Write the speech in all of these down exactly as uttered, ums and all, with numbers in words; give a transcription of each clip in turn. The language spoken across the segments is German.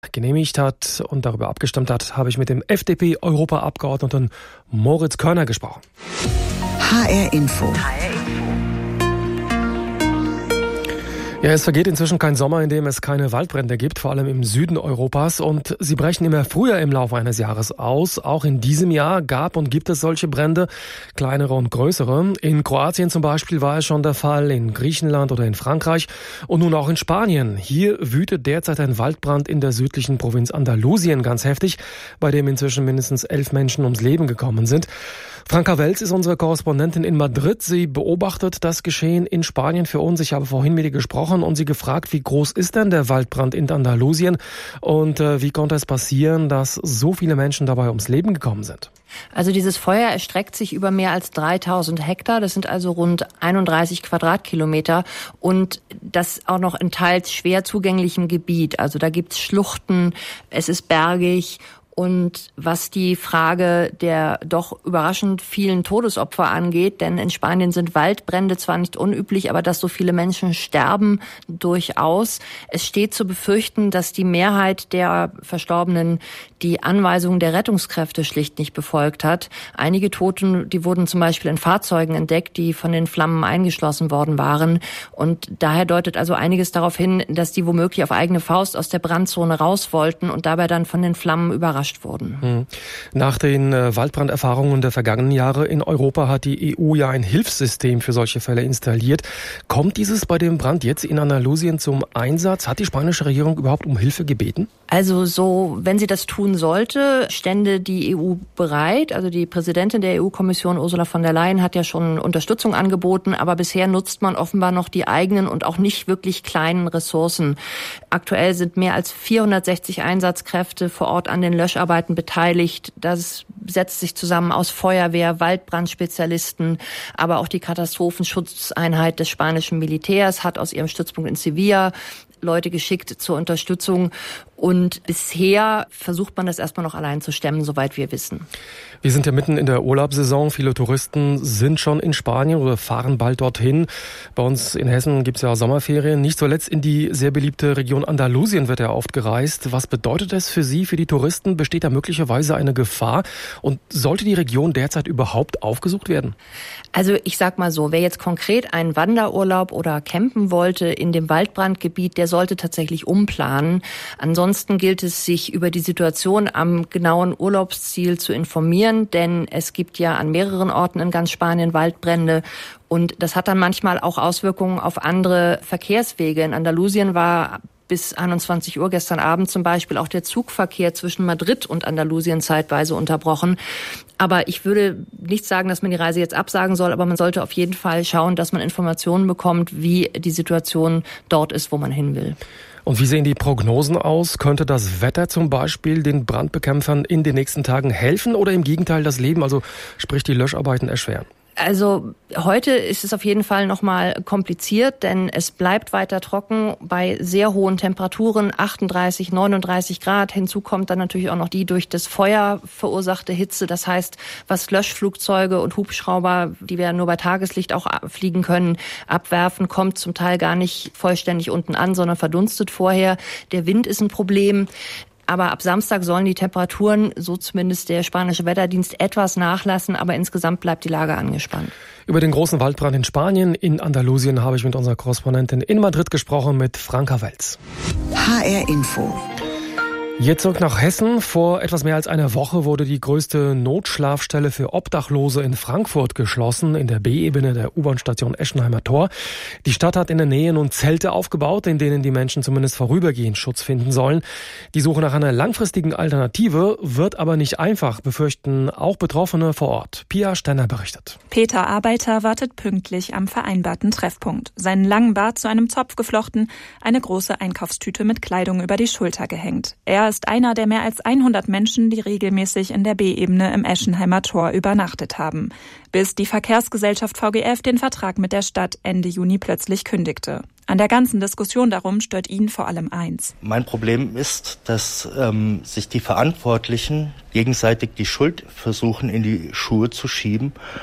genehmigt hat und darüber abgestimmt hat, habe ich mit dem F D P-Europaabgeordneten Moritz Körner gesprochen. H R Info. Ja, es vergeht inzwischen kein Sommer, in dem es keine Waldbrände gibt, vor allem im Süden Europas. Und sie brechen immer früher im Laufe eines Jahres aus. Auch in diesem Jahr gab und gibt es solche Brände, kleinere und größere. In Kroatien zum Beispiel war es schon der Fall, in Griechenland oder in Frankreich und nun auch in Spanien. Hier wütet derzeit ein Waldbrand in der südlichen Provinz Andalusien ganz heftig, bei dem inzwischen mindestens elf Menschen ums Leben gekommen sind. Franka Welz ist unsere Korrespondentin in Madrid. Sie beobachtet das Geschehen in Spanien für uns. Ich habe vorhin mit ihr gesprochen und sie gefragt, wie groß ist denn der Waldbrand in Andalusien und äh, wie konnte es passieren, dass so viele Menschen dabei ums Leben gekommen sind? Also dieses Feuer erstreckt sich über mehr als dreitausend Hektar. Das sind also rund einunddreißig Quadratkilometer und das auch noch in teils schwer zugänglichem Gebiet. Also da gibt's Schluchten, es ist bergig. Und was die Frage der doch überraschend vielen Todesopfer angeht, denn in Spanien sind Waldbrände zwar nicht unüblich, aber dass so viele Menschen sterben, durchaus. Es steht zu befürchten, dass die Mehrheit der Verstorbenen die Anweisungen der Rettungskräfte schlicht nicht befolgt hat. Einige Toten, die wurden zum Beispiel in Fahrzeugen entdeckt, die von den Flammen eingeschlossen worden waren. Und daher deutet also einiges darauf hin, dass die womöglich auf eigene Faust aus der Brandzone raus wollten und dabei dann von den Flammen überrascht wurden. Nach den äh, Waldbranderfahrungen der vergangenen Jahre in Europa hat die E U ja ein Hilfssystem für solche Fälle installiert. Kommt dieses bei dem Brand jetzt in Andalusien zum Einsatz? Hat die spanische Regierung überhaupt um Hilfe gebeten? Also so, wenn sie das tun sollte, stände die E U bereit. Also die Präsidentin der E U-Kommission, Ursula von der Leyen, hat ja schon Unterstützung angeboten, aber bisher nutzt man offenbar noch die eigenen und auch nicht wirklich kleinen Ressourcen. Aktuell sind mehr als vierhundertsechzig Einsatzkräfte vor Ort an den Löscharbeiten beteiligt. Das setzt sich zusammen aus Feuerwehr, Waldbrandspezialisten, aber auch die Katastrophenschutzeinheit des spanischen Militärs hat aus ihrem Stützpunkt in Sevilla Leute geschickt zur Unterstützung. Und bisher versucht man das erstmal noch allein zu stemmen, soweit wir wissen. Wir sind ja mitten in der Urlaubssaison. Viele Touristen sind schon in Spanien oder fahren bald dorthin. Bei uns in Hessen gibt es ja Sommerferien. Nicht zuletzt in die sehr beliebte Region Andalusien wird ja oft gereist. Was bedeutet das für Sie, für die Touristen? Besteht da möglicherweise eine Gefahr? Und sollte die Region derzeit überhaupt aufgesucht werden? Also ich sag mal so, wer jetzt konkret einen Wanderurlaub oder campen wollte in dem Waldbrandgebiet, der sollte tatsächlich umplanen. Ansonsten gilt es, sich über die Situation am genauen Urlaubsziel zu informieren, denn es gibt ja an mehreren Orten in ganz Spanien Waldbrände und das hat dann manchmal auch Auswirkungen auf andere Verkehrswege. In Andalusien war bis einundzwanzig Uhr gestern Abend zum Beispiel auch der Zugverkehr zwischen Madrid und Andalusien zeitweise unterbrochen. Aber ich würde nicht sagen, dass man die Reise jetzt absagen soll, aber man sollte auf jeden Fall schauen, dass man Informationen bekommt, wie die Situation dort ist, wo man hin will. Und wie sehen die Prognosen aus? Könnte das Wetter zum Beispiel den Brandbekämpfern in den nächsten Tagen helfen oder im Gegenteil das Leben, also sprich die Löscharbeiten, erschweren? Also heute ist es auf jeden Fall nochmal kompliziert, denn es bleibt weiter trocken bei sehr hohen Temperaturen, achtunddreißig, neununddreißig Grad. Hinzu kommt dann natürlich auch noch die durch das Feuer verursachte Hitze. Das heißt, was Löschflugzeuge und Hubschrauber, die wir nur bei Tageslicht auch fliegen können, abwerfen, kommt zum Teil gar nicht vollständig unten an, sondern verdunstet vorher. Der Wind ist ein Problem. Aber ab Samstag sollen die Temperaturen, so zumindest der spanische Wetterdienst, etwas nachlassen. Aber insgesamt bleibt die Lage angespannt. Über den großen Waldbrand in Spanien, in Andalusien, habe ich mit unserer Korrespondentin in Madrid gesprochen, mit Franka Welz. H R Info. Jetzt zurück nach Hessen. Vor etwas mehr als einer Woche wurde die größte Notschlafstelle für Obdachlose in Frankfurt geschlossen, in der B-Ebene der U-Bahn-Station Eschenheimer Tor. Die Stadt hat in der Nähe nun Zelte aufgebaut, in denen die Menschen zumindest vorübergehend Schutz finden sollen. Die Suche nach einer langfristigen Alternative wird aber nicht einfach, befürchten auch Betroffene vor Ort. Pia Stenner berichtet. Peter Arbeiter wartet pünktlich am vereinbarten Treffpunkt. Seinen langen Bart zu einem Zopf geflochten, eine große Einkaufstüte mit Kleidung über die Schulter gehängt. Er ist einer der mehr als hundert Menschen, die regelmäßig in der B-Ebene im Eschenheimer Tor übernachtet haben, bis die Verkehrsgesellschaft V G F den Vertrag mit der Stadt Ende Juni plötzlich kündigte. An der ganzen Diskussion darum stört ihn vor allem eins. Mein Problem ist, dass ähm, sich die Verantwortlichen gegenseitig die Schuld versuchen in die Schuhe zu schieben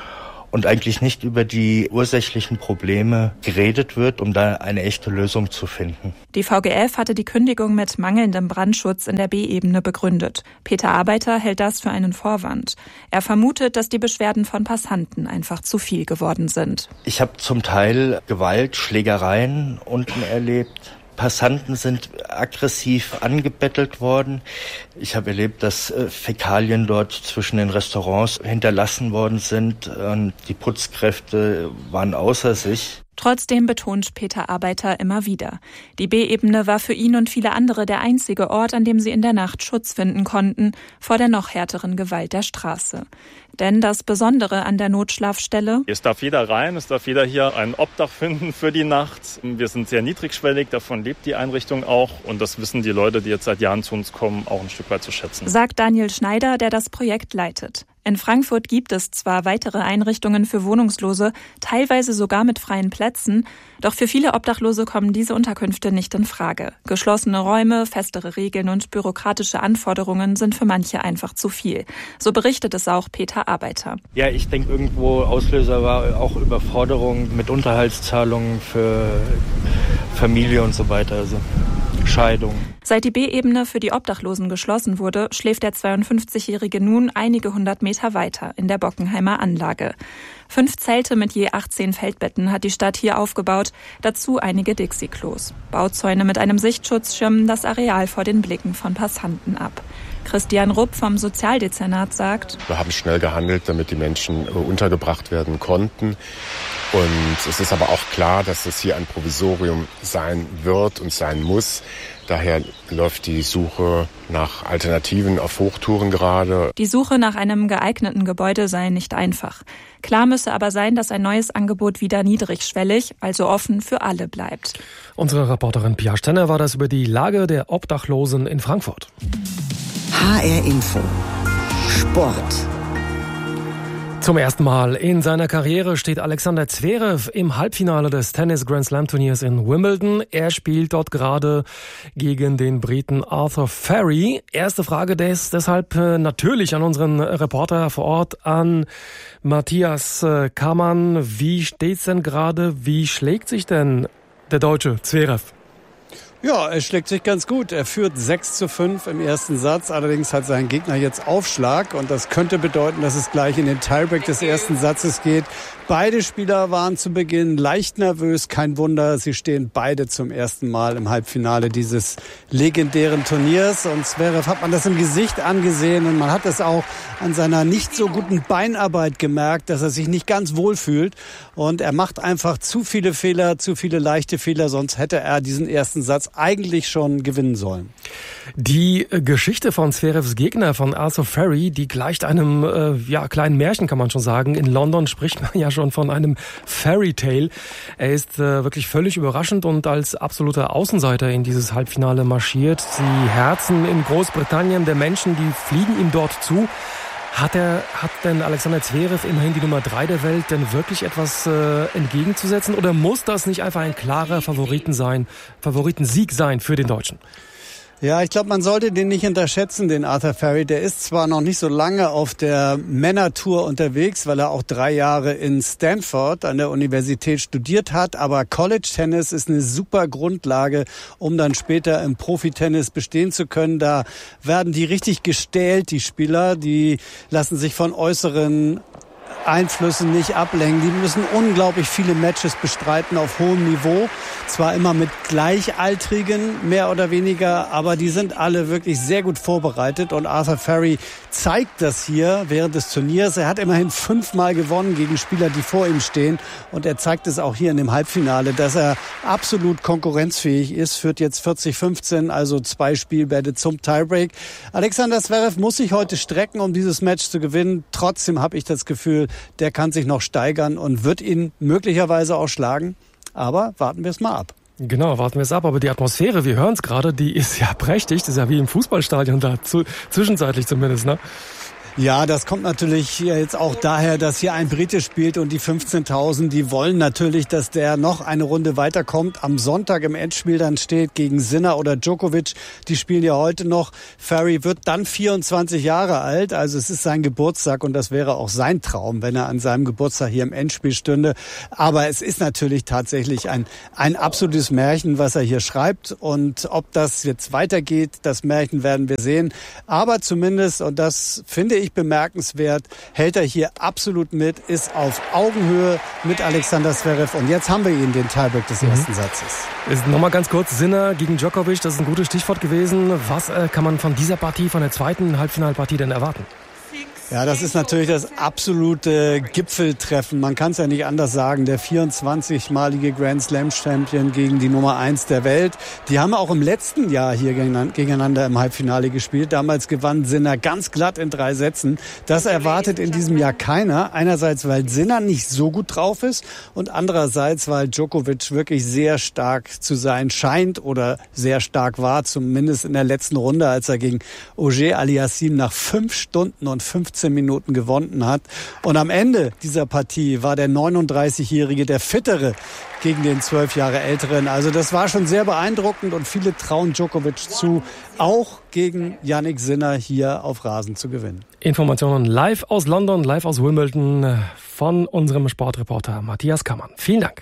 und eigentlich nicht über die ursächlichen Probleme geredet wird, um da eine echte Lösung zu finden. Die V G F hatte die Kündigung mit mangelndem Brandschutz in der B-Ebene begründet. Peter Arbeiter hält das für einen Vorwand. Er vermutet, dass die Beschwerden von Passanten einfach zu viel geworden sind. Ich habe zum Teil Gewalt, Schlägereien unten erlebt. Passanten sind aggressiv angebettelt worden. Ich habe erlebt, dass äh, Fäkalien dort zwischen den Restaurants hinterlassen worden sind und die Putzkräfte waren außer sich. Trotzdem betont Peter Arbeiter immer wieder: Die B-Ebene war für ihn und viele andere der einzige Ort, an dem sie in der Nacht Schutz finden konnten vor der noch härteren Gewalt der Straße. Denn das Besondere an der Notschlafstelle: Es darf jeder rein, es darf jeder hier ein Obdach finden für die Nacht. Wir sind sehr niedrigschwellig, davon lebt die Einrichtung auch. Und das wissen die Leute, die jetzt seit Jahren zu uns kommen, auch ein Stück weit zu schätzen. Sagt Daniel Schneider, der das Projekt leitet. In Frankfurt gibt es zwar weitere Einrichtungen für Wohnungslose, teilweise sogar mit freien Plätzen, doch für viele Obdachlose kommen diese Unterkünfte nicht in Frage. Geschlossene Räume, festere Regeln und bürokratische Anforderungen sind für manche einfach zu viel. So berichtet es auch Peter Arbeiter. Ja, ich denke, irgendwo Auslöser war auch Überforderung mit Unterhaltszahlungen für Familie und so weiter, also Scheidung. Seit die B-Ebene für die Obdachlosen geschlossen wurde, schläft der zweiundfünfzigjährige nun einige hundert Meter weiter in der Bockenheimer Anlage. Fünf Zelte mit je achtzehn Feldbetten hat die Stadt hier aufgebaut, dazu einige Dixie-Klos. Bauzäune mit einem Sichtschutz schirmen das Areal vor den Blicken von Passanten ab. Christian Rupp vom Sozialdezernat sagt: Wir haben schnell gehandelt, damit die Menschen untergebracht werden konnten. Und es ist aber auch klar, dass es hier ein Provisorium sein wird und sein muss. Daher läuft die Suche nach Alternativen auf Hochtouren gerade. Die Suche nach einem geeigneten Gebäude sei nicht einfach. Klar müsse aber sein, dass ein neues Angebot wieder niedrigschwellig, also offen für alle bleibt. Unsere Reporterin Pia Stenner war das über die Lage der Obdachlosen in Frankfurt. H R Info. Sport. Zum ersten Mal in seiner Karriere steht Alexander Zverev im Halbfinale des Tennis-Grand-Slam-Turniers in Wimbledon. Er spielt dort gerade gegen den Briten Arthur Ferry. Erste Frage des, deshalb natürlich an unseren Reporter vor Ort, an Matthias Kammann. Wie steht's denn gerade? Wie schlägt sich denn der Deutsche Zverev? Ja, er schlägt sich ganz gut. Er führt sechs zu fünf im ersten Satz. Allerdings hat sein Gegner jetzt Aufschlag. Und das könnte bedeuten, dass es gleich in den Tiebreak des ersten Satzes geht. Beide Spieler waren zu Beginn leicht nervös. Kein Wunder, sie stehen beide zum ersten Mal im Halbfinale dieses legendären Turniers. Und Zverev hat man das im Gesicht angesehen. Und man hat es auch an seiner nicht so guten Beinarbeit gemerkt, dass er sich nicht ganz wohl fühlt. Und er macht einfach zu viele Fehler, zu viele leichte Fehler. Sonst hätte er diesen ersten Satz eigentlich schon gewinnen sollen. Die Geschichte von Zverevs Gegner, von Arthur Ferry, die gleicht einem äh, ja, kleinen Märchen, kann man schon sagen. In London spricht man ja schon von einem Fairy Tale. Er ist äh, wirklich völlig überraschend und als absoluter Außenseiter in dieses Halbfinale marschiert. Die Herzen in Großbritannien der Menschen, die fliegen ihm dort zu. Hat er, hat denn Alexander Zverev, immerhin die Nummer drei der Welt, denn wirklich etwas äh, entgegenzusetzen? Oder muss das nicht einfach ein klarer Favoriten sein, Favoritensieg sein für den Deutschen? Ja, ich glaube, man sollte den nicht unterschätzen, den Arthur Ferry. Der ist zwar noch nicht so lange auf der Männertour unterwegs, weil er auch drei Jahre in Stanford an der Universität studiert hat, aber College-Tennis ist eine super Grundlage, um dann später im Profitennis bestehen zu können. Da werden die richtig gestählt, die Spieler. Die lassen sich von äußeren Einflüssen nicht ablenken. Die müssen unglaublich viele Matches bestreiten auf hohem Niveau. Zwar immer mit Gleichaltrigen, mehr oder weniger, aber die sind alle wirklich sehr gut vorbereitet. Und Arthur Ferry zeigt das hier während des Turniers. Er hat immerhin fünfmal gewonnen gegen Spieler, die vor ihm stehen. Und er zeigt es auch hier in dem Halbfinale, dass er absolut konkurrenzfähig ist. Führt jetzt vierzig fünfzehn, also zwei Spielbälle zum Tiebreak. Alexander Zverev muss sich heute strecken, um dieses Match zu gewinnen. Trotzdem habe ich das Gefühl, der kann sich noch steigern und wird ihn möglicherweise auch schlagen. Aber warten wir es mal ab. Genau, warten wir es ab. Aber die Atmosphäre, wir hören es gerade, die ist ja prächtig. Das ist ja wie im Fußballstadion da, zu, zwischenzeitlich zumindest, ne? Ja, das kommt natürlich jetzt auch daher, dass hier ein Brite spielt und die fünfzehntausend, die wollen natürlich, dass der noch eine Runde weiterkommt. Am Sonntag im Endspiel dann steht gegen Sinner oder Djokovic. Die spielen ja heute noch. Ferry wird dann vierundzwanzig Jahre alt, also es ist sein Geburtstag und das wäre auch sein Traum, wenn er an seinem Geburtstag hier im Endspiel stünde. Aber es ist natürlich tatsächlich ein, ein absolutes Märchen, was er hier schreibt. Und ob das jetzt weitergeht, das Märchen werden wir sehen. Aber zumindest, und das finde ich bemerkenswert, hält er hier absolut mit, ist auf Augenhöhe mit Alexander Zverev. Und jetzt haben wir ihn, den Tiebreak des mhm. ersten Satzes. Nochmal ganz kurz, Sinner gegen Djokovic, das ist ein gutes Stichwort gewesen. Was äh, kann man von dieser Partie, von der zweiten Halbfinalpartie denn erwarten? Ja, das ist natürlich das absolute Gipfeltreffen. Man kann es ja nicht anders sagen. Der vierundzwanzigmalige Grand Slam Champion gegen die Nummer eins der Welt. Die haben auch im letzten Jahr hier gegeneinander im Halbfinale gespielt. Damals gewann Sinner ganz glatt in drei Sätzen. Das erwartet in diesem Jahr keiner. Einerseits, weil Sinner nicht so gut drauf ist und andererseits, weil Djokovic wirklich sehr stark zu sein scheint oder sehr stark war, zumindest in der letzten Runde, als er gegen Auger Aliassime nach fünf Stunden und fünfzehn Minuten gewonnen hat. Und am Ende dieser Partie war der neununddreißigjährige der Fittere gegen den zwölf Jahre älteren. Also das war schon sehr beeindruckend und viele trauen Djokovic zu, auch gegen Jannik Sinner hier auf Rasen zu gewinnen. Informationen live aus London, live aus Wimbledon von unserem Sportreporter Matthias Kammann. Vielen Dank.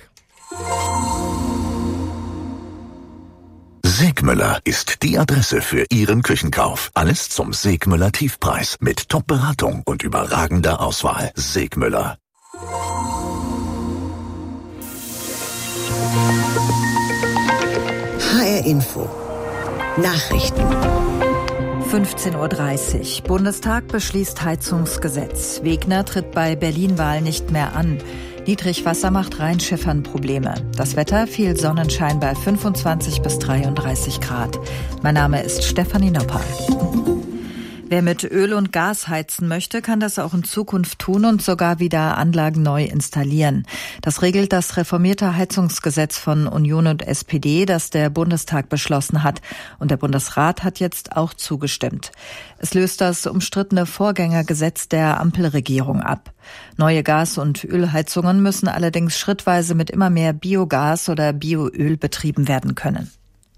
Segmüller ist die Adresse für Ihren Küchenkauf. Alles zum Segmüller Tiefpreis mit Top-Beratung und überragender Auswahl. Segmüller. H R Info. Nachrichten. fünfzehn Uhr dreißig. Bundestag beschließt Heizungsgesetz. Wegner tritt bei Berlin-Wahl nicht mehr an. Niedrigwasser macht Rheinschiffern Probleme. Das Wetter, viel Sonnenschein bei fünfundzwanzig bis dreiunddreißig Grad. Mein Name ist Stefanie Noppal. Wer mit Öl und Gas heizen möchte, kann das auch in Zukunft tun und sogar wieder Anlagen neu installieren. Das regelt das reformierte Heizungsgesetz von Union und S P D, das der Bundestag beschlossen hat. Und der Bundesrat hat jetzt auch zugestimmt. Es löst das umstrittene Vorgängergesetz der Ampelregierung ab. Neue Gas- und Ölheizungen müssen allerdings schrittweise mit immer mehr Biogas oder Bioöl betrieben werden können.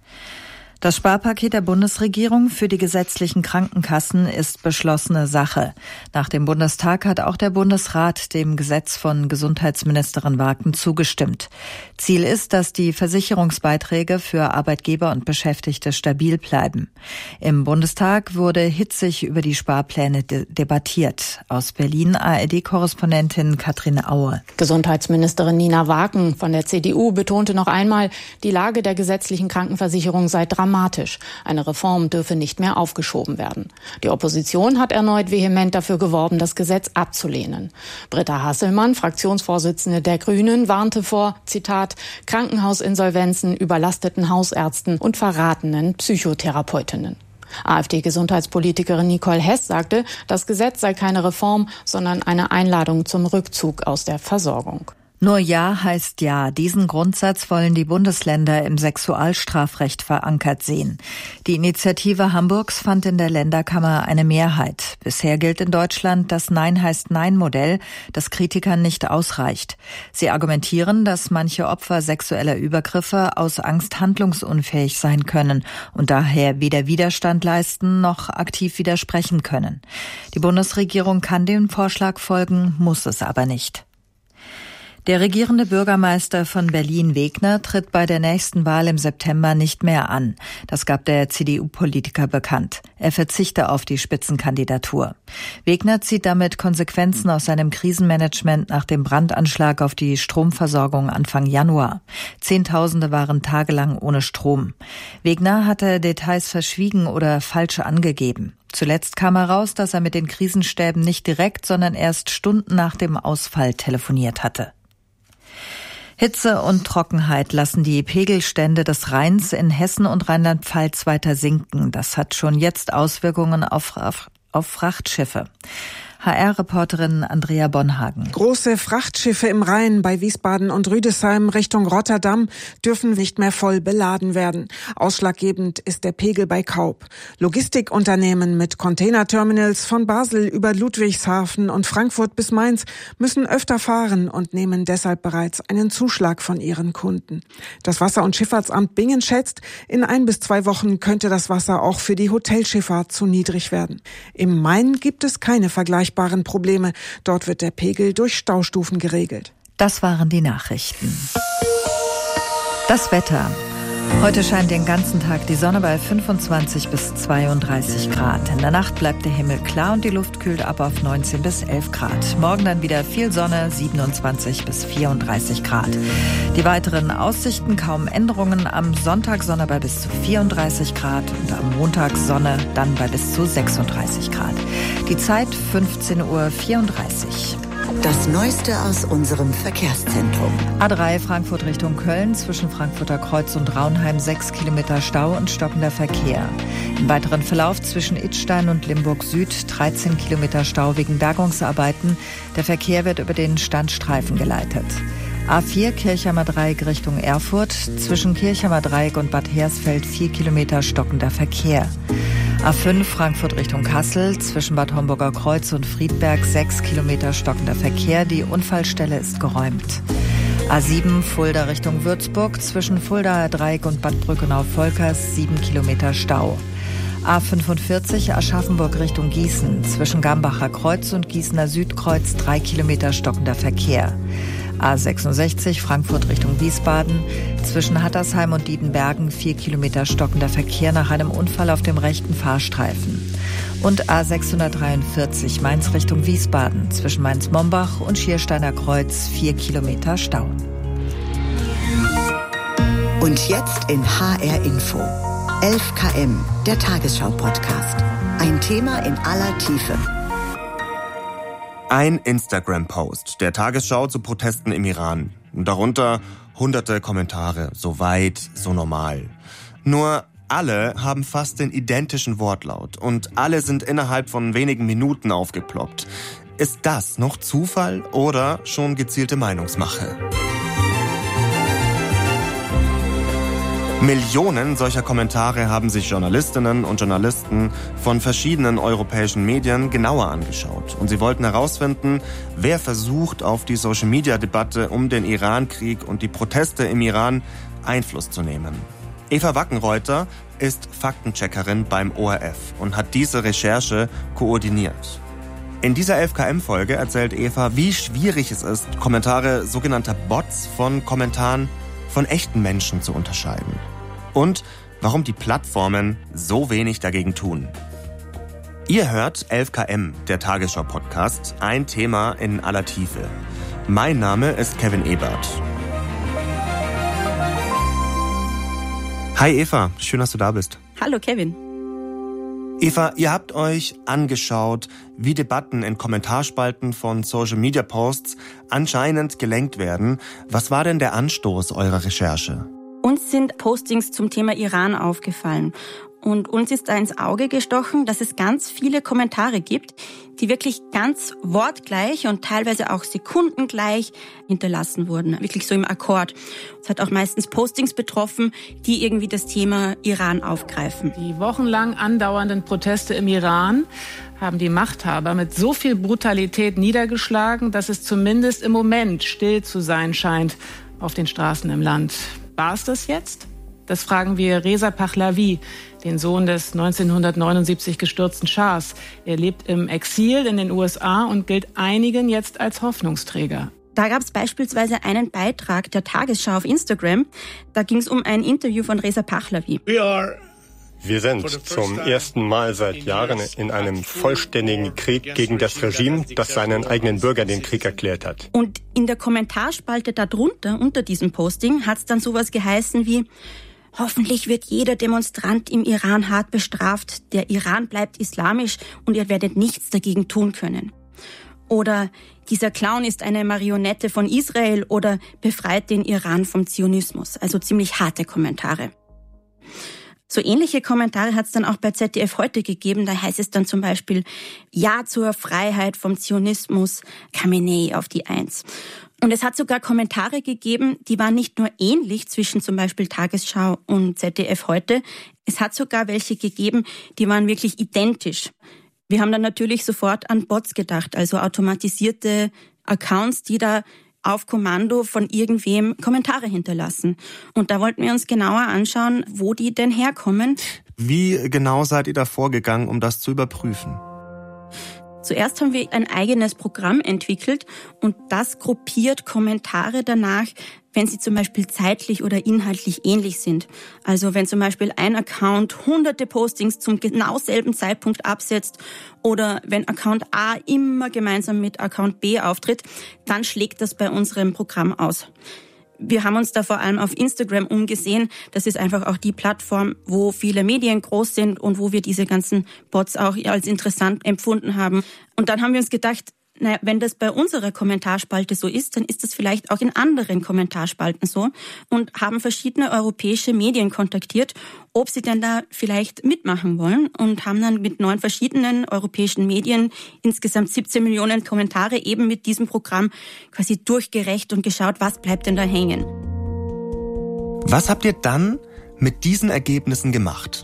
Das Sparpaket der Bundesregierung für die gesetzlichen Krankenkassen ist beschlossene Sache. Nach dem Bundestag hat auch der Bundesrat dem Gesetz von Gesundheitsministerin Wagen zugestimmt. Ziel ist, dass die Versicherungsbeiträge für Arbeitgeber und Beschäftigte stabil bleiben. Im Bundestag wurde hitzig über die Sparpläne de- debattiert. Aus Berlin A R D-Korrespondentin Katrin Aue. Gesundheitsministerin Nina Wagen von der C D U betonte noch einmal, die Lage der gesetzlichen Krankenversicherung sei dramatisch. Eine Reform dürfe nicht mehr aufgeschoben werden. Die Opposition hat erneut vehement dafür geworben, das Gesetz abzulehnen. Britta Hasselmann, Fraktionsvorsitzende der Grünen, warnte vor, Zitat, Krankenhausinsolvenzen, überlasteten Hausärzten und verratenen Psychotherapeutinnen. AfD-Gesundheitspolitikerin Nicole Hess sagte, das Gesetz sei keine Reform, sondern eine Einladung zum Rückzug aus der Versorgung. Nur Ja heißt Ja. Diesen Grundsatz wollen die Bundesländer im Sexualstrafrecht verankert sehen. Die Initiative Hamburgs fand in der Länderkammer eine Mehrheit. Bisher gilt in Deutschland das Nein heißt Nein-Modell, das Kritikern nicht ausreicht. Sie argumentieren, dass manche Opfer sexueller Übergriffe aus Angst handlungsunfähig sein können und daher weder Widerstand leisten noch aktiv widersprechen können. Die Bundesregierung kann dem Vorschlag folgen, muss es aber nicht. Der regierende Bürgermeister von Berlin, Wegner, tritt bei der nächsten Wahl im September nicht mehr an. Das gab der C D U-Politiker bekannt. Er verzichte auf die Spitzenkandidatur. Wegner zieht damit Konsequenzen aus seinem Krisenmanagement nach dem Brandanschlag auf die Stromversorgung Anfang Januar. Zehntausende waren tagelang ohne Strom. Wegner hatte Details verschwiegen oder falsch angegeben. Zuletzt kam heraus, dass er mit den Krisenstäben nicht direkt, sondern erst Stunden nach dem Ausfall telefoniert hatte. Hitze und Trockenheit lassen die Pegelstände des Rheins in Hessen und Rheinland-Pfalz weiter sinken. Das hat schon jetzt Auswirkungen auf, auf, auf Frachtschiffe. H R-Reporterin Andrea Bonhagen. Große Frachtschiffe im Rhein bei Wiesbaden und Rüdesheim Richtung Rotterdam dürfen nicht mehr voll beladen werden. Ausschlaggebend ist der Pegel bei Kaub. Logistikunternehmen mit Containerterminals von Basel über Ludwigshafen und Frankfurt bis Mainz müssen öfter fahren und nehmen deshalb bereits einen Zuschlag von ihren Kunden. Das Wasser- und Schifffahrtsamt Bingen schätzt, in ein bis zwei Wochen könnte das Wasser auch für die Hotelschifffahrt zu niedrig werden. Im Main gibt es keine vergleichbaren Probleme. Dort wird der Pegel durch Staustufen geregelt. Das waren die Nachrichten. Das Wetter. Heute scheint den ganzen Tag die Sonne bei fünfundzwanzig bis zweiunddreißig Grad. In der Nacht bleibt der Himmel klar und die Luft kühlt ab auf neunzehn bis elf Grad. Morgen dann wieder viel Sonne, siebenundzwanzig bis vierunddreißig Grad. Die weiteren Aussichten, kaum Änderungen. Am Sonntag Sonne bei bis zu vierunddreißig Grad und am Montag Sonne dann bei bis zu sechsunddreißig Grad. Die Zeit fünfzehn Uhr vierunddreißig. Das Neueste aus unserem Verkehrszentrum. A drei Frankfurt Richtung Köln, zwischen Frankfurter Kreuz und Raunheim sechs Kilometer Stau und stockender Verkehr. Im weiteren Verlauf zwischen Idstein und Limburg Süd dreizehn Kilometer Stau wegen Bergungsarbeiten. Der Verkehr wird über den Standstreifen geleitet. A vier Kirchheimer Dreieck Richtung Erfurt, zwischen Kirchheimer Dreieck und Bad Hersfeld vier Kilometer stockender Verkehr. A fünf Frankfurt Richtung Kassel, zwischen Bad Homburger Kreuz und Friedberg sechs Kilometer stockender Verkehr. Die Unfallstelle ist geräumt. A sieben Fulda Richtung Würzburg, zwischen Fuldaer Dreieck und Bad Brückenau-Volkers sieben Kilometer Stau. A fünfundvierzig Aschaffenburg Richtung Gießen, zwischen Gambacher Kreuz und Gießener Südkreuz drei Kilometer stockender Verkehr. A sechsundsechzig Frankfurt Richtung Wiesbaden, zwischen Hattersheim und Diedenbergen vier Kilometer stockender Verkehr nach einem Unfall auf dem rechten Fahrstreifen. Und A sechshundertdreiundvierzig Mainz Richtung Wiesbaden, zwischen Mainz-Mombach und Schiersteiner Kreuz vier Kilometer Stau. Und jetzt in H R Info. elf Kilometer, der Tagesschau-Podcast. Ein Thema in aller Tiefe. Ein Instagram-Post der Tagesschau zu Protesten im Iran. Und darunter hunderte Kommentare. So weit, so normal. Nur alle haben fast den identischen Wortlaut. Und alle sind innerhalb von wenigen Minuten aufgeploppt. Ist das noch Zufall oder schon gezielte Meinungsmache? Millionen solcher Kommentare haben sich Journalistinnen und Journalisten von verschiedenen europäischen Medien genauer angeschaut. Und sie wollten herausfinden, wer versucht, auf die Social-Media-Debatte um den Iran-Krieg und die Proteste im Iran Einfluss zu nehmen. Eva Wackenreuter ist Faktencheckerin beim O R F und hat diese Recherche koordiniert. In dieser elf Kilometer-Folge erzählt Eva, wie schwierig es ist, Kommentare sogenannter Bots von Kommentaren von echten Menschen zu unterscheiden. Und warum die Plattformen so wenig dagegen tun. Ihr hört elf Kilometer, der Tagesschau-Podcast, ein Thema in aller Tiefe. Mein Name ist Kevin Ebert. Hi Eva, schön, dass du da bist. Hallo Kevin. Eva, ihr habt euch angeschaut, wie Debatten in Kommentarspalten von Social-Media-Posts anscheinend gelenkt werden. Was war denn der Anstoß eurer Recherche? Uns sind Postings zum Thema Iran aufgefallen. Und uns ist da ins Auge gestochen, dass es ganz viele Kommentare gibt, die wirklich ganz wortgleich und teilweise auch sekundengleich hinterlassen wurden. Wirklich so im Akkord. Es hat auch meistens Postings betroffen, die irgendwie das Thema Iran aufgreifen. Die wochenlang andauernden Proteste im Iran haben die Machthaber mit so viel Brutalität niedergeschlagen, dass es zumindest im Moment still zu sein scheint auf den Straßen im Land. War es das jetzt? Das fragen wir Reza Pahlavi, den Sohn des neunzehnhundertneunundsiebzig gestürzten Schahs. Er lebt im Exil in den U S A und gilt einigen jetzt als Hoffnungsträger. Da gab es beispielsweise einen Beitrag der Tagesschau auf Instagram. Da ging es um ein Interview von Reza Pahlavi. Wir sind zum ersten Mal seit Jahren in einem vollständigen Krieg gegen das Regime, das seinen eigenen Bürgern den Krieg erklärt hat. Und in der Kommentarspalte darunter, unter diesem Posting, hat es dann sowas geheißen wie: Hoffentlich wird jeder Demonstrant im Iran hart bestraft. Der Iran bleibt islamisch und ihr werdet nichts dagegen tun können. Oder dieser Clown ist eine Marionette von Israel oder befreit den Iran vom Zionismus. Also ziemlich harte Kommentare. So ähnliche Kommentare hat es dann auch bei Z D F heute gegeben. Da heißt es dann zum Beispiel, Ja zur Freiheit vom Zionismus, Khamenei auf die Eins. Und es hat sogar Kommentare gegeben, die waren nicht nur ähnlich zwischen zum Beispiel Tagesschau und Z D F heute. Es hat sogar welche gegeben, die waren wirklich identisch. Wir haben dann natürlich sofort an Bots gedacht, also automatisierte Accounts, die da auf Kommando von irgendwem Kommentare hinterlassen. Und da wollten wir uns genauer anschauen, wo die denn herkommen. Wie genau seid ihr da vorgegangen, um das zu überprüfen? Zuerst haben wir ein eigenes Programm entwickelt und das gruppiert Kommentare danach, wenn sie zum Beispiel zeitlich oder inhaltlich ähnlich sind. Also wenn zum Beispiel ein Account hunderte Postings zum genau selben Zeitpunkt absetzt oder wenn Account A immer gemeinsam mit Account B auftritt, dann schlägt das bei unserem Programm aus. Wir haben uns da vor allem auf Instagram umgesehen. Das ist einfach auch die Plattform, wo viele Medien groß sind und wo wir diese ganzen Bots auch als interessant empfunden haben. Und dann haben wir uns gedacht, naja, wenn das bei unserer Kommentarspalte so ist, dann ist das vielleicht auch in anderen Kommentarspalten so und haben verschiedene europäische Medien kontaktiert, ob sie denn da vielleicht mitmachen wollen und haben dann mit neun verschiedenen europäischen Medien insgesamt siebzehn Millionen Kommentare eben mit diesem Programm quasi durchgerecht und geschaut, was bleibt denn da hängen. Was habt ihr dann mit diesen Ergebnissen gemacht?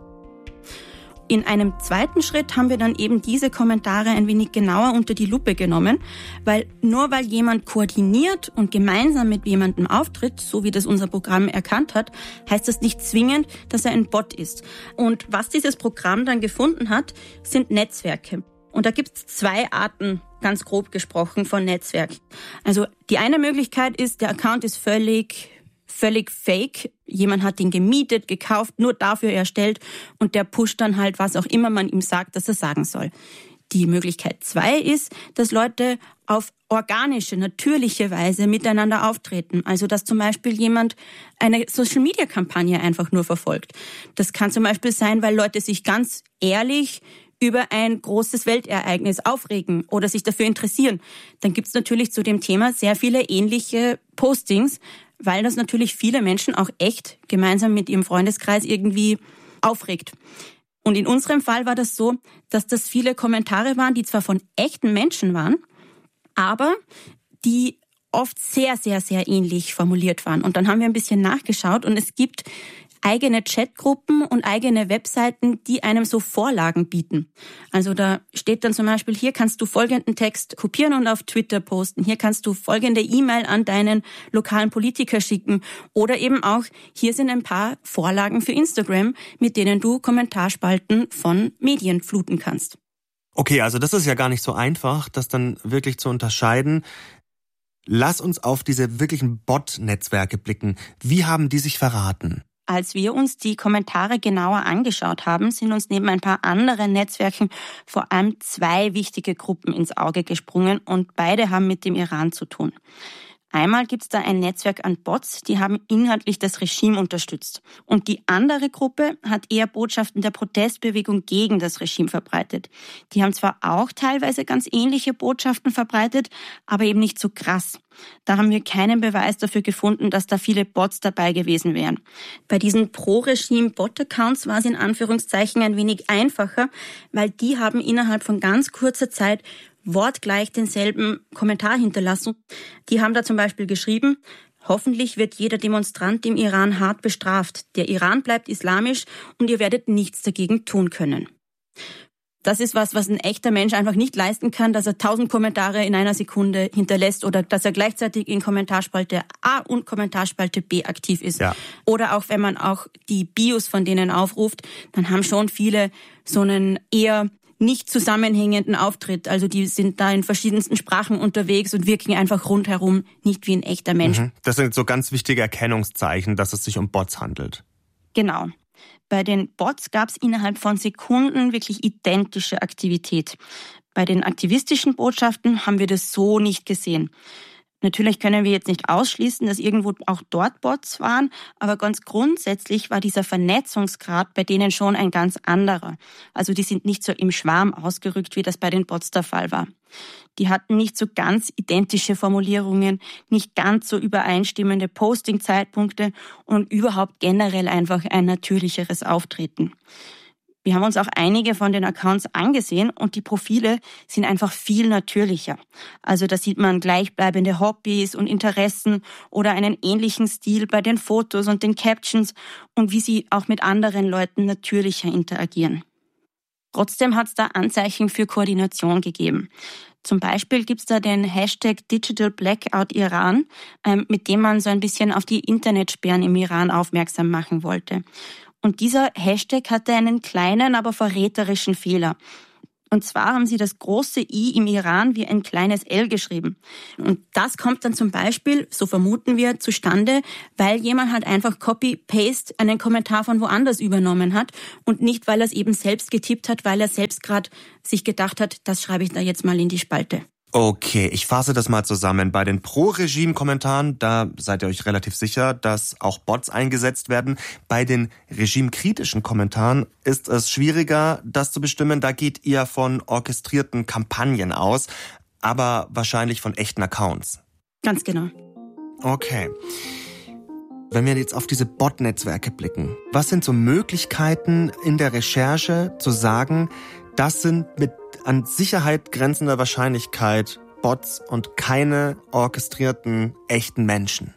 In einem zweiten Schritt haben wir dann eben diese Kommentare ein wenig genauer unter die Lupe genommen, weil nur weil jemand koordiniert und gemeinsam mit jemandem auftritt, so wie das unser Programm erkannt hat, heißt das nicht zwingend, dass er ein Bot ist. Und was dieses Programm dann gefunden hat, sind Netzwerke. Und da gibt es zwei Arten, ganz grob gesprochen, von Netzwerk. Also die eine Möglichkeit ist, der Account ist völlig... völlig fake. Jemand hat ihn gemietet, gekauft, nur dafür erstellt und der pusht dann halt, was auch immer man ihm sagt, dass er sagen soll. Die Möglichkeit zwei ist, dass Leute auf organische, natürliche Weise miteinander auftreten. Also dass zum Beispiel jemand eine Social-Media-Kampagne einfach nur verfolgt. Das kann zum Beispiel sein, weil Leute sich ganz ehrlich über ein großes Weltereignis aufregen oder sich dafür interessieren. Dann gibt's natürlich zu dem Thema sehr viele ähnliche Postings, weil das natürlich viele Menschen auch echt gemeinsam mit ihrem Freundeskreis irgendwie aufregt. Und in unserem Fall war das so, dass das viele Kommentare waren, die zwar von echten Menschen waren, aber die oft sehr, sehr, sehr ähnlich formuliert waren. Und dann haben wir ein bisschen nachgeschaut und es gibt eigene Chatgruppen und eigene Webseiten, die einem so Vorlagen bieten. Also da steht dann zum Beispiel, hier kannst du folgenden Text kopieren und auf Twitter posten. Hier kannst du folgende E-Mail an deinen lokalen Politiker schicken. Oder eben auch, hier sind ein paar Vorlagen für Instagram, mit denen du Kommentarspalten von Medien fluten kannst. Okay, also das ist ja gar nicht so einfach, das dann wirklich zu unterscheiden. Lass uns auf diese wirklichen Bot-Netzwerke blicken. Wie haben die sich verraten? Als wir uns die Kommentare genauer angeschaut haben, sind uns neben ein paar anderen Netzwerken vor allem zwei wichtige Gruppen ins Auge gesprungen und beide haben mit dem Iran zu tun. Einmal gibt es da ein Netzwerk an Bots, die haben inhaltlich das Regime unterstützt. Und die andere Gruppe hat eher Botschaften der Protestbewegung gegen das Regime verbreitet. Die haben zwar auch teilweise ganz ähnliche Botschaften verbreitet, aber eben nicht so krass. Da haben wir keinen Beweis dafür gefunden, dass da viele Bots dabei gewesen wären. Bei diesen Pro-Regime-Bot-Accounts war es in Anführungszeichen ein wenig einfacher, weil die haben innerhalb von ganz kurzer Zeit wortgleich denselben Kommentar hinterlassen. Die haben da zum Beispiel geschrieben, hoffentlich wird jeder Demonstrant im Iran hart bestraft. Der Iran bleibt islamisch und ihr werdet nichts dagegen tun können. Das ist was, was ein echter Mensch einfach nicht leisten kann, dass er tausend Kommentare in einer Sekunde hinterlässt oder dass er gleichzeitig in Kommentarspalte A und Kommentarspalte B aktiv ist. Ja. Oder auch wenn man auch die Bios von denen aufruft, dann haben schon viele so einen eher nicht zusammenhängenden Auftritt. Also die sind da in verschiedensten Sprachen unterwegs und wirken einfach rundherum nicht wie ein echter Mensch. Mhm. Das sind so ganz wichtige Erkennungszeichen, dass es sich um Bots handelt. Genau. Bei den Bots gab es innerhalb von Sekunden wirklich identische Aktivität. Bei den aktivistischen Botschaften haben wir das so nicht gesehen. Natürlich können wir jetzt nicht ausschließen, dass irgendwo auch dort Bots waren, aber ganz grundsätzlich war dieser Vernetzungsgrad bei denen schon ein ganz anderer. Also die sind nicht so im Schwarm ausgerückt, wie das bei den Bots der Fall war. Die hatten nicht so ganz identische Formulierungen, nicht ganz so übereinstimmende Posting-Zeitpunkte und überhaupt generell einfach ein natürlicheres Auftreten. Wir haben uns auch einige von den Accounts angesehen und die Profile sind einfach viel natürlicher. Also da sieht man gleichbleibende Hobbys und Interessen oder einen ähnlichen Stil bei den Fotos und den Captions und wie sie auch mit anderen Leuten natürlicher interagieren. Trotzdem hat es da Anzeichen für Koordination gegeben. Zum Beispiel gibt's da den Hashtag Digital Blackout Iran, ähm, mit dem man so ein bisschen auf die Internetsperren im Iran aufmerksam machen wollte. Und dieser Hashtag hatte einen kleinen, aber verräterischen Fehler. Und zwar haben sie das große I im Iran wie ein kleines L geschrieben. Und das kommt dann zum Beispiel, so vermuten wir, zustande, weil jemand halt einfach Copy-Paste einen Kommentar von woanders übernommen hat und nicht, weil er es eben selbst getippt hat, weil er selbst gerade sich gedacht hat, das schreibe ich da jetzt mal in die Spalte. Okay, ich fasse das mal zusammen. Bei den Pro-Regime-Kommentaren, da seid ihr euch relativ sicher, dass auch Bots eingesetzt werden. Bei den regimekritischen Kommentaren ist es schwieriger, das zu bestimmen. Da geht ihr von orchestrierten Kampagnen aus, aber wahrscheinlich von echten Accounts. Ganz genau. Okay. Wenn wir jetzt auf diese Bot-Netzwerke blicken, was sind so Möglichkeiten in der Recherche zu sagen, das sind mit an Sicherheit grenzender Wahrscheinlichkeit Bots und keine orchestrierten, echten Menschen?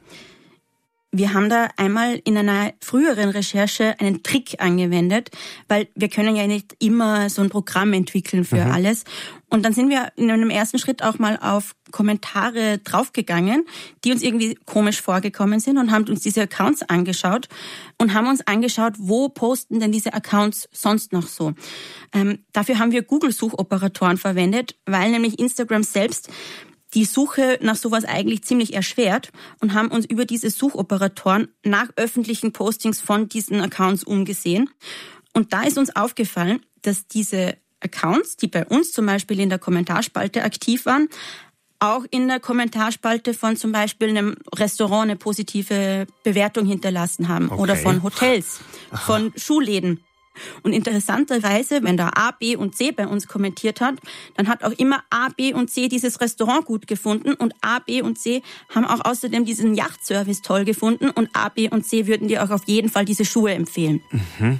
Wir haben da einmal in einer früheren Recherche einen Trick angewendet, weil wir können ja nicht immer so ein Programm entwickeln für mhm. alles. Und dann sind wir in einem ersten Schritt auch mal auf Kommentare draufgegangen, die uns irgendwie komisch vorgekommen sind und haben uns diese Accounts angeschaut und haben uns angeschaut, wo posten denn diese Accounts sonst noch so. Ähm, dafür haben wir Google-Suchoperatoren verwendet, weil nämlich Instagram selbst die Suche nach sowas eigentlich ziemlich erschwert und haben uns über diese Suchoperatoren nach öffentlichen Postings von diesen Accounts umgesehen. Und da ist uns aufgefallen, dass diese Accounts, die bei uns zum Beispiel in der Kommentarspalte aktiv waren, auch in der Kommentarspalte von zum Beispiel einem Restaurant eine positive Bewertung hinterlassen haben okay. oder von Hotels, Aha. von Schuhläden. Und interessanterweise, wenn da A, B und C bei uns kommentiert hat, dann hat auch immer A, B und C dieses Restaurant gut gefunden und A, B und C haben auch außerdem diesen Yachtservice toll gefunden und A, B und C würden dir auch auf jeden Fall diese Schuhe empfehlen. Mhm.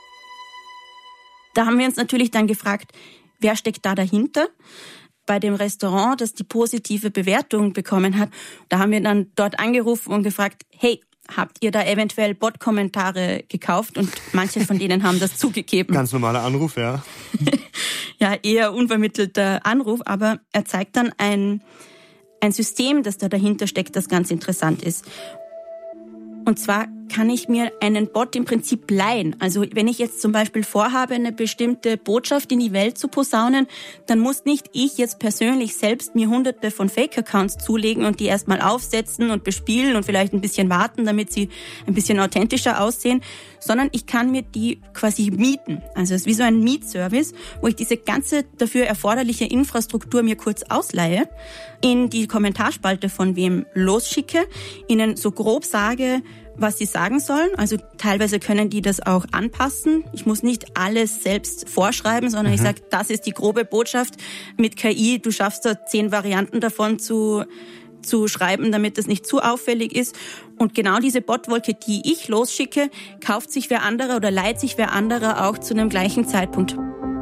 Da haben wir uns natürlich dann gefragt, wer steckt da dahinter? Bei dem Restaurant, das die positive Bewertung bekommen hat, da haben wir dann dort angerufen und gefragt, hey, habt ihr da eventuell Bot-Kommentare gekauft? Und manche von denen haben das zugegeben. Ganz normaler Anruf, ja. Ja, eher unvermittelter Anruf, aber er zeigt dann ein, ein System, das da dahinter steckt, das ganz interessant ist. Und zwar kann ich mir einen Bot im Prinzip leihen. Also wenn ich jetzt zum Beispiel vorhabe, eine bestimmte Botschaft in die Welt zu posaunen, dann muss nicht ich jetzt persönlich selbst mir hunderte von Fake-Accounts zulegen und die erstmal aufsetzen und bespielen und vielleicht ein bisschen warten, damit sie ein bisschen authentischer aussehen, sondern ich kann mir die quasi mieten. Also es ist wie so ein Mietservice, wo ich diese ganze dafür erforderliche Infrastruktur mir kurz ausleihe, in die Kommentarspalte von wem losschicke, ihnen so grob sage, was sie sagen sollen. Also teilweise können die das auch anpassen. Ich muss nicht alles selbst vorschreiben, sondern mhm. ich sage, das ist die grobe Botschaft. Mit K I, du schaffst da zehn Varianten davon zu, zu schreiben, damit das nicht zu auffällig ist. Und genau diese Botwolke, die ich losschicke, kauft sich wer anderer oder leiht sich wer anderer auch zu einem gleichen Zeitpunkt.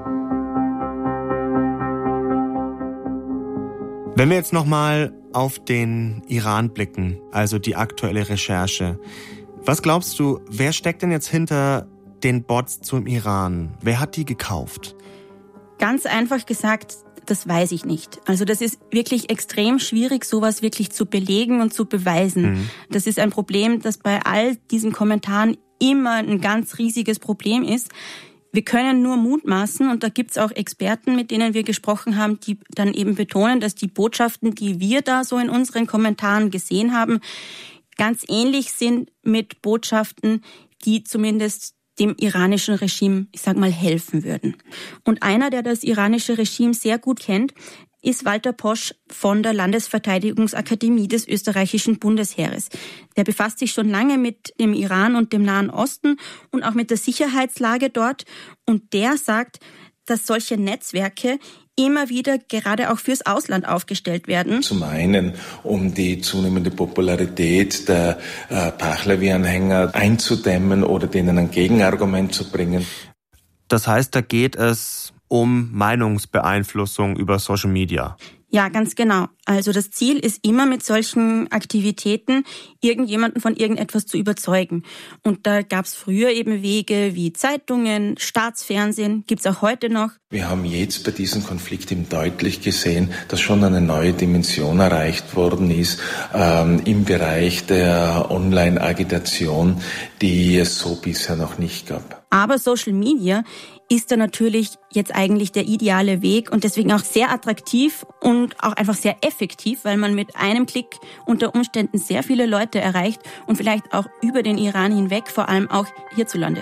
Wenn wir jetzt nochmal auf den Iran blicken, also die aktuelle Recherche, was glaubst du, wer steckt denn jetzt hinter den Bots zum Iran? Wer hat die gekauft? Ganz einfach gesagt, das weiß ich nicht. Also das ist wirklich extrem schwierig, sowas wirklich zu belegen und zu beweisen. Mhm. Das ist ein Problem, das bei all diesen Kommentaren immer ein ganz riesiges Problem ist. Wir können nur mutmaßen und da gibt's auch Experten, mit denen wir gesprochen haben, die dann eben betonen, dass die Botschaften, die wir da so in unseren Kommentaren gesehen haben, ganz ähnlich sind mit Botschaften, die zumindest dem iranischen Regime, ich sag mal, helfen würden. Und einer, der das iranische Regime sehr gut kennt, ist Walter Posch von der Landesverteidigungsakademie des österreichischen Bundesheeres. Der befasst sich schon lange mit dem Iran und dem Nahen Osten und auch mit der Sicherheitslage dort. Und der sagt, dass solche Netzwerke immer wieder gerade auch fürs Ausland aufgestellt werden. Zum einen, um die zunehmende Popularität der äh, Pahlavi-Anhänger einzudämmen oder denen ein Gegenargument zu bringen. Das heißt, da geht es um Meinungsbeeinflussung über Social Media. Ja, ganz genau. Also das Ziel ist immer mit solchen Aktivitäten irgendjemanden von irgendetwas zu überzeugen. Und da gab es früher eben Wege wie Zeitungen, Staatsfernsehen, gibt's auch heute noch. Wir haben jetzt bei diesem Konflikt eben deutlich gesehen, dass schon eine neue Dimension erreicht worden ist ähm, im Bereich der Online-Agitation, die es so bisher noch nicht gab. Aber Social Media ist da natürlich jetzt eigentlich der ideale Weg und deswegen auch sehr attraktiv und auch einfach sehr effektiv, weil man mit einem Klick unter Umständen sehr viele Leute erreicht und vielleicht auch über den Iran hinweg, vor allem auch hierzulande.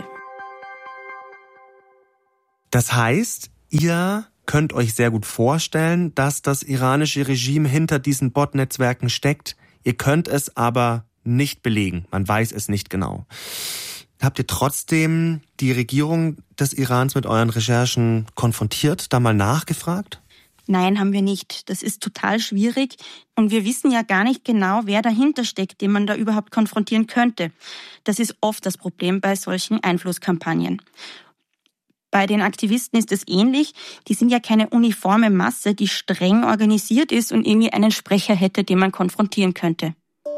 Das heißt, ihr könnt euch sehr gut vorstellen, dass das iranische Regime hinter diesen Bot-Netzwerken steckt. Ihr könnt es aber nicht belegen. Man weiß es nicht genau. Habt ihr trotzdem die Regierung des Irans mit euren Recherchen konfrontiert, da mal nachgefragt? Nein, haben wir nicht. Das ist total schwierig und wir wissen ja gar nicht genau, wer dahinter steckt, den man da überhaupt konfrontieren könnte. Das ist oft das Problem bei solchen Einflusskampagnen. Bei den Aktivisten ist es ähnlich. Die sind ja keine uniforme Masse, die streng organisiert ist und irgendwie einen Sprecher hätte, den man konfrontieren könnte.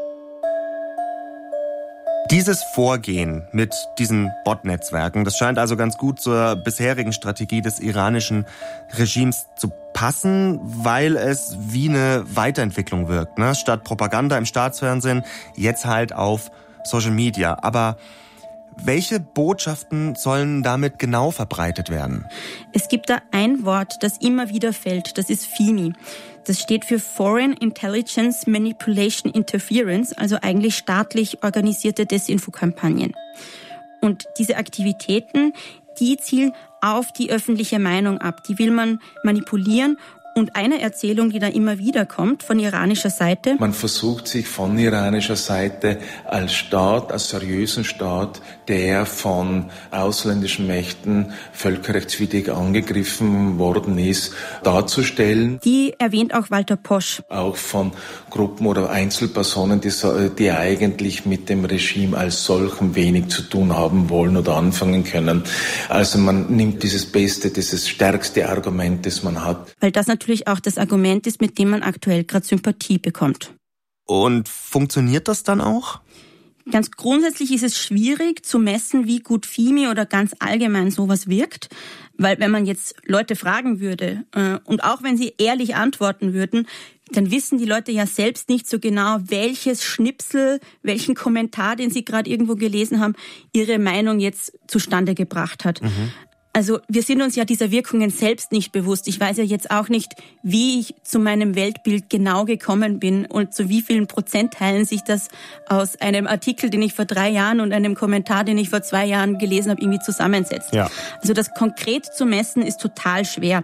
Dieses Vorgehen mit diesen Bot-Netzwerken, das scheint also ganz gut zur bisherigen Strategie des iranischen Regimes zu passen, weil es wie eine Weiterentwicklung wirkt, ne? Statt Propaganda im Staatsfernsehen, jetzt halt auf Social Media. Aber welche Botschaften sollen damit genau verbreitet werden? Es gibt da ein Wort, das immer wieder fällt, das ist F I M I. Das steht für Foreign Intelligence Manipulation Interference, also eigentlich staatlich organisierte Desinfokampagnen. Und diese Aktivitäten, die zielen auf die öffentliche Meinung ab. Die will man manipulieren. Und eine Erzählung, die da immer wieder kommt von iranischer Seite. Man versucht sich von iranischer Seite als Staat, als seriösen Staat, der von ausländischen Mächten völkerrechtswidrig angegriffen worden ist, darzustellen. Die erwähnt auch Walter Posch. Auch von Gruppen oder Einzelpersonen, die, die eigentlich mit dem Regime als solchem wenig zu tun haben wollen oder anfangen können. Also man nimmt dieses beste, dieses stärkste Argument, das man hat. Weil das natürlich auch das Argument ist, mit dem man aktuell gerade Sympathie bekommt. Und funktioniert das dann auch? Ganz grundsätzlich ist es schwierig zu messen, wie gut F I M I oder ganz allgemein sowas wirkt. Weil wenn man jetzt Leute fragen würde äh, und auch wenn sie ehrlich antworten würden, dann wissen die Leute ja selbst nicht so genau, welches Schnipsel, welchen Kommentar, den sie gerade irgendwo gelesen haben, ihre Meinung jetzt zustande gebracht hat. Mhm. Also wir sind uns ja dieser Wirkungen selbst nicht bewusst. Ich weiß ja jetzt auch nicht, wie ich zu meinem Weltbild genau gekommen bin und zu wie vielen Prozentteilen sich das aus einem Artikel, den ich vor drei Jahren und einem Kommentar, den ich vor zwei Jahren gelesen habe, irgendwie zusammensetzt. Ja. Also das konkret zu messen ist total schwer.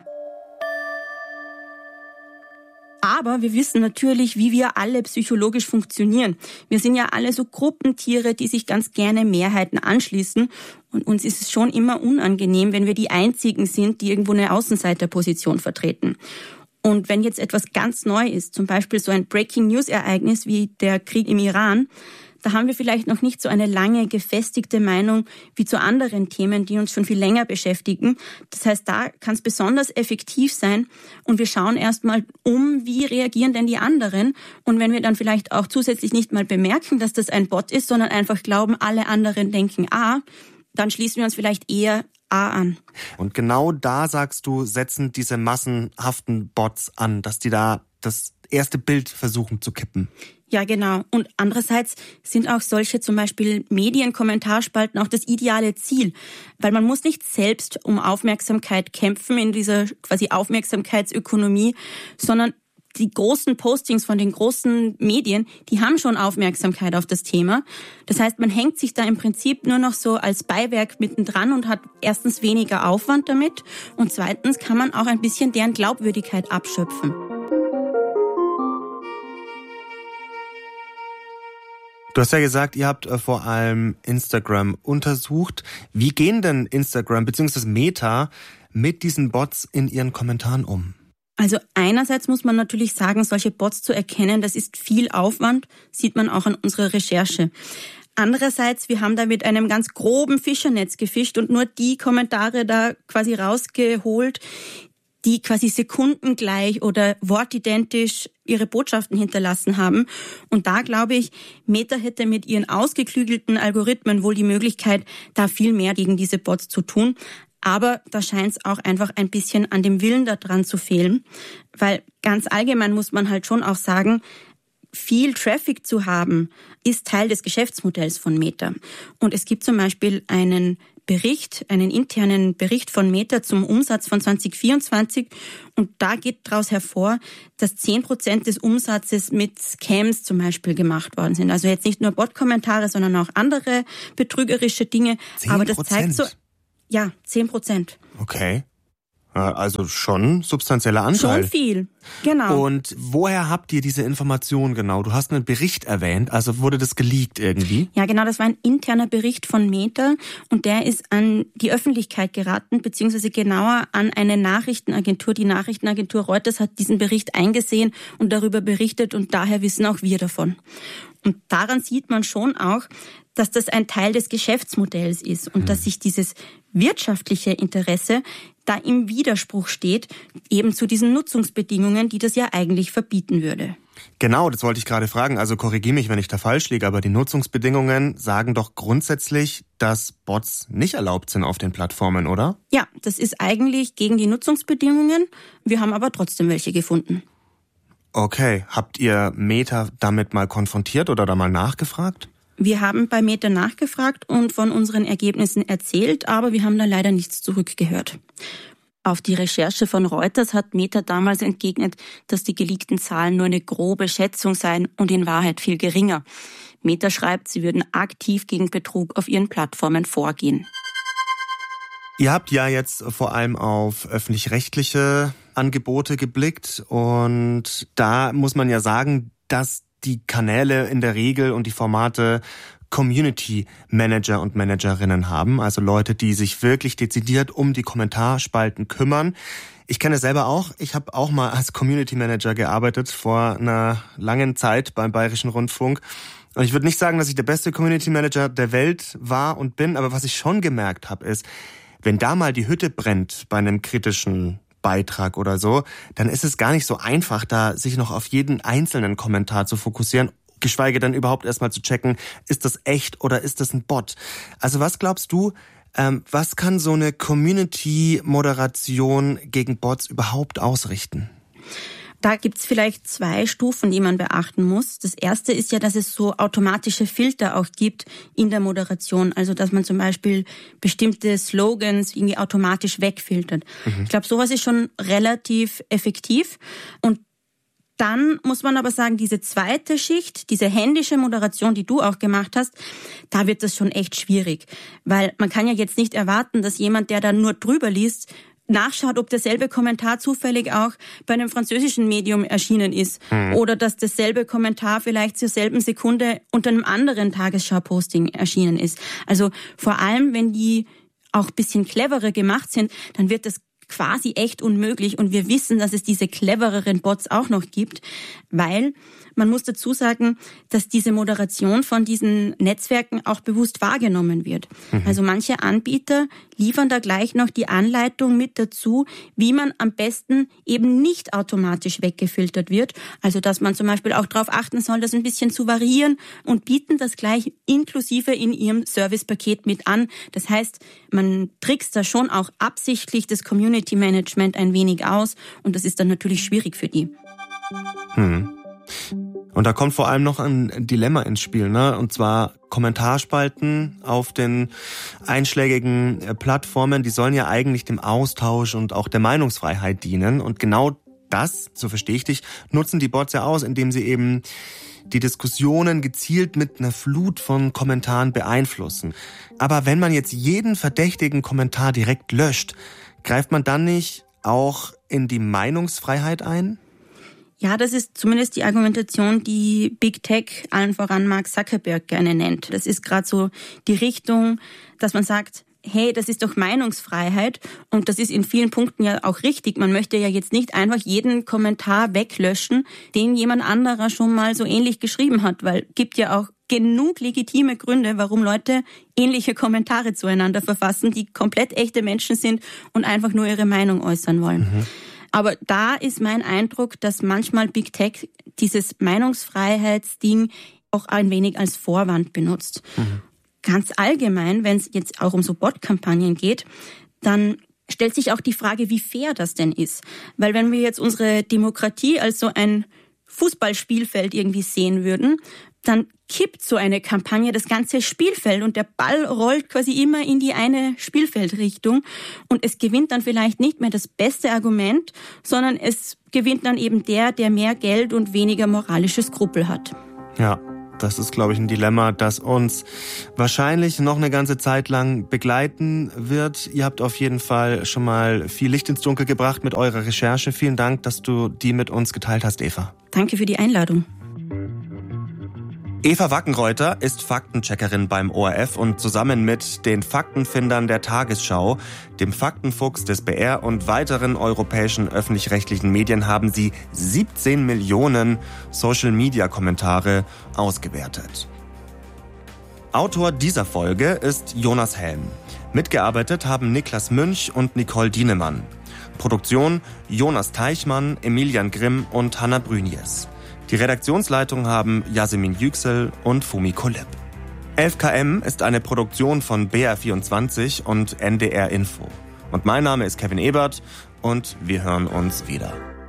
Aber wir wissen natürlich, wie wir alle psychologisch funktionieren. Wir sind ja alle so Gruppentiere, die sich ganz gerne Mehrheiten anschließen. Und uns ist es schon immer unangenehm, wenn wir die Einzigen sind, die irgendwo eine Außenseiterposition vertreten. Und wenn jetzt etwas ganz neu ist, zum Beispiel so ein Breaking-News-Ereignis wie der Krieg im Iran, da haben wir vielleicht noch nicht so eine lange gefestigte Meinung wie zu anderen Themen, die uns schon viel länger beschäftigen. Das heißt, da kann es besonders effektiv sein und wir schauen erstmal um, wie reagieren denn die anderen. Und wenn wir dann vielleicht auch zusätzlich nicht mal bemerken, dass das ein Bot ist, sondern einfach glauben, alle anderen denken A, dann schließen wir uns vielleicht eher A an. Und genau da, sagst du, setzen diese massenhaften Bots an, dass die da das erste Bild versuchen zu kippen. Ja, genau. Und andererseits sind auch solche zum Beispiel Medien-Kommentarspalten auch das ideale Ziel. Weil man muss nicht selbst um Aufmerksamkeit kämpfen in dieser quasi Aufmerksamkeitsökonomie, sondern die großen Postings von den großen Medien, die haben schon Aufmerksamkeit auf das Thema. Das heißt, man hängt sich da im Prinzip nur noch so als Beiwerk mittendran und hat erstens weniger Aufwand damit und zweitens kann man auch ein bisschen deren Glaubwürdigkeit abschöpfen. Du hast ja gesagt, ihr habt vor allem Instagram untersucht. Wie gehen denn Instagram bzw. Meta mit diesen Bots in ihren Kommentaren um? Also einerseits muss man natürlich sagen, solche Bots zu erkennen, das ist viel Aufwand, sieht man auch an unserer Recherche. Andererseits, wir haben da mit einem ganz groben Fischernetz gefischt und nur die Kommentare da quasi rausgeholt, die quasi sekundengleich oder wortidentisch ihre Botschaften hinterlassen haben. Und da glaube ich, Meta hätte mit ihren ausgeklügelten Algorithmen wohl die Möglichkeit, da viel mehr gegen diese Bots zu tun. Aber da scheint es auch einfach ein bisschen an dem Willen daran zu fehlen. Weil ganz allgemein muss man halt schon auch sagen, viel Traffic zu haben, ist Teil des Geschäftsmodells von Meta. Und es gibt zum Beispiel einen Bericht, einen internen Bericht von Meta zum Umsatz von zwanzig vierundzwanzig. Und da geht daraus hervor, dass zehn Prozent des Umsatzes mit Scams zum Beispiel gemacht worden sind. Also jetzt nicht nur Bot-Kommentare, sondern auch andere betrügerische Dinge. zehn Prozent? Aber das zeigt so, ja, zehn Prozent. Okay. Also schon substanzieller Anteil. Schon viel, genau. Und woher habt ihr diese Information genau? Du hast einen Bericht erwähnt, also wurde das geleakt irgendwie? Ja, genau, das war ein interner Bericht von Meta und der ist an die Öffentlichkeit geraten, beziehungsweise genauer an eine Nachrichtenagentur. Die Nachrichtenagentur Reuters hat diesen Bericht eingesehen und darüber berichtet und daher wissen auch wir davon. Und daran sieht man schon auch, dass das ein Teil des Geschäftsmodells ist und hm. dass sich dieses wirtschaftliche Interesse da im Widerspruch steht, eben zu diesen Nutzungsbedingungen, die das ja eigentlich verbieten würde. Genau, das wollte ich gerade fragen. Also korrigiere mich, wenn ich da falsch liege, aber die Nutzungsbedingungen sagen doch grundsätzlich, dass Bots nicht erlaubt sind auf den Plattformen, oder? Ja, das ist eigentlich gegen die Nutzungsbedingungen. Wir haben aber trotzdem welche gefunden. Okay, habt ihr Meta damit mal konfrontiert oder da mal nachgefragt? Wir haben bei Meta nachgefragt und von unseren Ergebnissen erzählt, aber wir haben da leider nichts zurückgehört. Auf die Recherche von Reuters hat Meta damals entgegnet, dass die geleakten Zahlen nur eine grobe Schätzung seien und in Wahrheit viel geringer. Meta schreibt, sie würden aktiv gegen Betrug auf ihren Plattformen vorgehen. Ihr habt ja jetzt vor allem auf öffentlich-rechtliche Angebote geblickt und da muss man ja sagen, dass die Kanäle in der Regel und die Formate Community Manager und Managerinnen haben, also Leute, die sich wirklich dezidiert um die Kommentarspalten kümmern. Ich kenne es selber auch. Ich habe auch mal als Community Manager gearbeitet vor einer langen Zeit beim Bayerischen Rundfunk. Und ich würde nicht sagen, dass ich der beste Community Manager der Welt war und bin, aber was ich schon gemerkt habe, ist, wenn da mal die Hütte brennt bei einem kritischen Beitrag oder so, dann ist es gar nicht so einfach, da sich noch auf jeden einzelnen Kommentar zu fokussieren, geschweige denn überhaupt erstmal zu checken, ist das echt oder ist das ein Bot? Also was glaubst du, ähm, was kann so eine Community-Moderation gegen Bots überhaupt ausrichten? Da gibt's vielleicht zwei Stufen, die man beachten muss. Das erste ist ja, dass es so automatische Filter auch gibt in der Moderation. Also dass man zum Beispiel bestimmte Slogans irgendwie automatisch wegfiltert. Mhm. Ich glaube, sowas ist schon relativ effektiv. Und dann muss man aber sagen, diese zweite Schicht, diese händische Moderation, die du auch gemacht hast, da wird das schon echt schwierig. Weil man kann ja jetzt nicht erwarten, dass jemand, der da nur drüber liest, nachschaut, ob derselbe Kommentar zufällig auch bei einem französischen Medium erschienen ist. Mhm. Oder dass dasselbe Kommentar vielleicht zur selben Sekunde unter einem anderen Tagesschau-Posting erschienen ist. Also vor allem, wenn die auch ein bisschen cleverer gemacht sind, dann wird das quasi echt unmöglich. Und wir wissen, dass es diese clevereren Bots auch noch gibt, weil man muss dazu sagen, dass diese Moderation von diesen Netzwerken auch bewusst wahrgenommen wird. Mhm. Also manche Anbieter liefern da gleich noch die Anleitung mit dazu, wie man am besten eben nicht automatisch weggefiltert wird. Also dass man zum Beispiel auch darauf achten soll, das ein bisschen zu variieren und bieten das gleich inklusive in ihrem Servicepaket mit an. Das heißt, man trickst da schon auch absichtlich das Community Management ein wenig aus und das ist dann natürlich schwierig für die. Hm. Und da kommt vor allem noch ein Dilemma ins Spiel, ne? Und zwar Kommentarspalten auf den einschlägigen Plattformen, die sollen ja eigentlich dem Austausch und auch der Meinungsfreiheit dienen. Und genau das, so verstehe ich dich, nutzen die Bots ja aus, indem sie eben die Diskussionen gezielt mit einer Flut von Kommentaren beeinflussen. Aber wenn man jetzt jeden verdächtigen Kommentar direkt löscht, greift man dann nicht auch in die Meinungsfreiheit ein? Ja, das ist zumindest die Argumentation, die Big Tech, allen voran Mark Zuckerberg, gerne nennt. Das ist gerade so die Richtung, dass man sagt, hey, das ist doch Meinungsfreiheit und das ist in vielen Punkten ja auch richtig. Man möchte ja jetzt nicht einfach jeden Kommentar weglöschen, den jemand anderer schon mal so ähnlich geschrieben hat, weil gibt ja auch genug legitime Gründe, warum Leute ähnliche Kommentare zueinander verfassen, die komplett echte Menschen sind und einfach nur ihre Meinung äußern wollen. Mhm. Aber da ist mein Eindruck, dass manchmal Big Tech dieses Meinungsfreiheitsding auch ein wenig als Vorwand benutzt. Mhm. Ganz allgemein, wenn es jetzt auch um so Bot-Kampagnen geht, dann stellt sich auch die Frage, wie fair das denn ist. Weil wenn wir jetzt unsere Demokratie als so ein Fußballspielfeld irgendwie sehen würden, dann kippt so eine Kampagne das ganze Spielfeld und der Ball rollt quasi immer in die eine Spielfeldrichtung und es gewinnt dann vielleicht nicht mehr das beste Argument, sondern es gewinnt dann eben der, der mehr Geld und weniger moralische Skrupel hat. Ja. Das ist, glaube ich, ein Dilemma, das uns wahrscheinlich noch eine ganze Zeit lang begleiten wird. Ihr habt auf jeden Fall schon mal viel Licht ins Dunkel gebracht mit eurer Recherche. Vielen Dank, dass du die mit uns geteilt hast, Eva. Danke für die Einladung. Eva Wackenreuther ist Faktencheckerin beim O R F und zusammen mit den Faktenfindern der Tagesschau, dem Faktenfuchs des B R und weiteren europäischen öffentlich-rechtlichen Medien haben sie siebzehn Millionen Social-Media-Kommentare ausgewertet. Autor dieser Folge ist Jonas Helm. Mitgearbeitet haben Niklas Münch und Nicole Dienemann. Produktion Jonas Teichmann, Emilian Grimm und Hanna Brünjes. Die Redaktionsleitung haben Yasemin Yüksel und Fumi Kolib. elf Kilometer ist eine Produktion von B R vierundzwanzig und N D R Info. Und mein Name ist Kevin Ebert und wir hören uns wieder.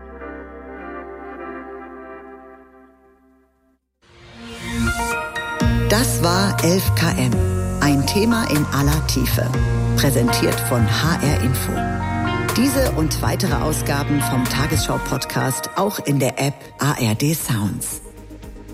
Das war elf Kilometer, ein Thema in aller Tiefe. Präsentiert von H R Info. Diese und weitere Ausgaben vom Tagesschau-Podcast auch in der App A R D Sounds.